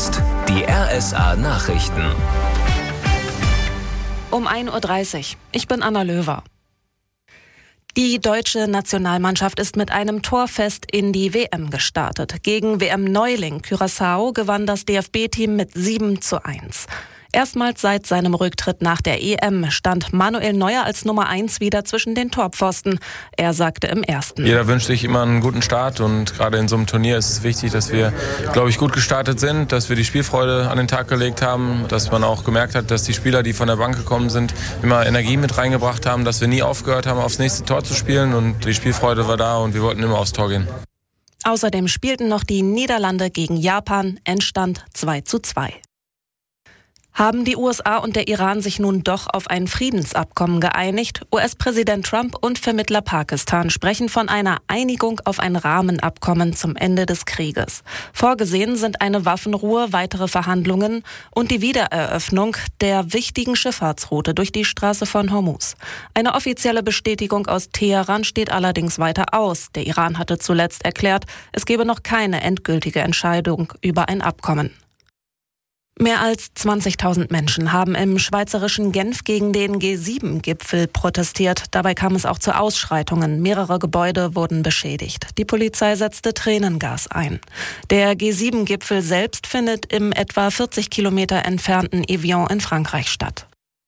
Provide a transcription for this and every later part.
jetzt die RSA Nachrichten. Um 1:30 Uhr. Ich bin Anna Löwer. Die deutsche Nationalmannschaft ist mit einem Torfest in die WM gestartet. Gegen WM-Neuling Curaçao gewann das DFB-Team mit 7:1. Erstmals seit seinem Rücktritt nach der EM stand Manuel Neuer als Nummer 1 wieder zwischen den Torpfosten. Er sagte im ersten: Jeder wünscht sich immer einen guten Start und gerade in so einem Turnier ist es wichtig, dass wir, glaube ich, gut gestartet sind, dass wir die Spielfreude an den Tag gelegt haben, dass man auch gemerkt hat, dass die Spieler, die von der Bank gekommen sind, immer Energie mit reingebracht haben, dass wir nie aufgehört haben, aufs nächste Tor zu spielen und die Spielfreude war da und wir wollten immer aufs Tor gehen. Außerdem spielten noch die Niederlande gegen Japan, Endstand 2:2. Haben die USA und der Iran sich nun doch auf ein Friedensabkommen geeinigt? US-Präsident Trump und Vermittler Pakistan sprechen von einer Einigung auf ein Rahmenabkommen zum Ende des Krieges. Vorgesehen sind eine Waffenruhe, weitere Verhandlungen und die Wiedereröffnung der wichtigen Schifffahrtsroute durch die Straße von Hormuz. Eine offizielle Bestätigung aus Teheran steht allerdings weiter aus. Der Iran hatte zuletzt erklärt, es gebe noch keine endgültige Entscheidung über ein Abkommen. Mehr als 20.000 Menschen haben im schweizerischen Genf gegen den G7-Gipfel protestiert. Dabei kam es auch zu Ausschreitungen. Mehrere Gebäude wurden beschädigt. Die Polizei setzte Tränengas ein. Der G7-Gipfel selbst findet im etwa 40 Kilometer entfernten Evian in Frankreich statt.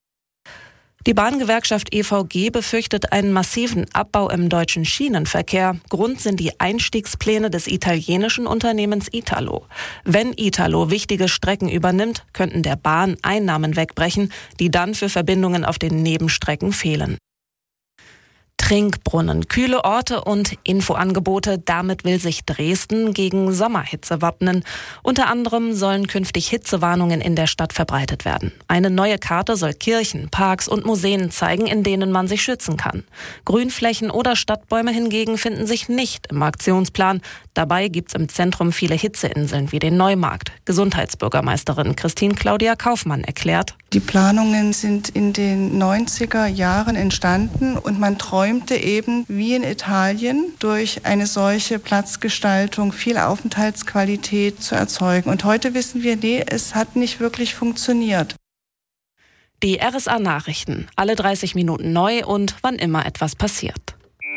Die Bahngewerkschaft EVG befürchtet einen massiven Abbau im deutschen Schienenverkehr. Grund sind die Einstiegspläne des italienischen Unternehmens Italo. Wenn Italo wichtige Strecken übernimmt, könnten der Bahn Einnahmen wegbrechen, die dann für Verbindungen auf den Nebenstrecken fehlen. Trinkbrunnen, kühle Orte und Infoangebote. Damit will sich Dresden gegen Sommerhitze wappnen. Unter anderem sollen künftig Hitzewarnungen in der Stadt verbreitet werden. Eine neue Karte soll Kirchen, Parks und Museen zeigen, in denen man sich schützen kann. Grünflächen oder Stadtbäume hingegen finden sich nicht im Aktionsplan. Dabei gibt's im Zentrum viele Hitzeinseln wie den Neumarkt. Gesundheitsbürgermeisterin Christine Claudia Kaufmann erklärt: Die Planungen sind in den 90er Jahren entstanden und man träumte eben wie in Italien durch eine solche Platzgestaltung viel Aufenthaltsqualität zu erzeugen. Und heute wissen wir, nee, es hat nicht wirklich funktioniert. Die RSA Nachrichten, alle 30 Minuten neu und wann immer etwas passiert.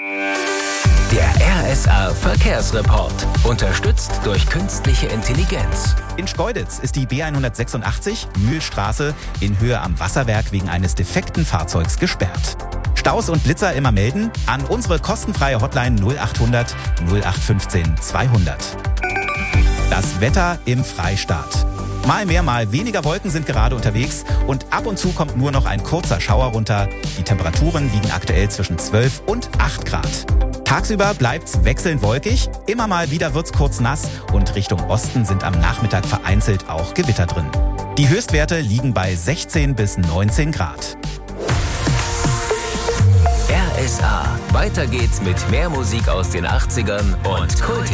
Der RSA Verkehrsreport, unterstützt durch künstliche Intelligenz. In Schkeuditz ist die B186 Mühlstraße in Höhe am Wasserwerk wegen eines defekten Fahrzeugs gesperrt. Staus und Blitzer immer melden an unsere kostenfreie Hotline 0800 0815 200. Das Wetter im Freistaat. Mal mehr, mal weniger Wolken sind gerade unterwegs und ab und zu kommt nur noch ein kurzer Schauer runter. Die Temperaturen liegen aktuell zwischen 12 und 8 Grad. Tagsüber bleibt's wechselnd wolkig, immer mal wieder wird's kurz nass und Richtung Osten sind am Nachmittag vereinzelt auch Gewitter drin. Die Höchstwerte liegen bei 16 bis 19 Grad. RSA. Weiter geht's mit mehr Musik aus den 80ern und Kult.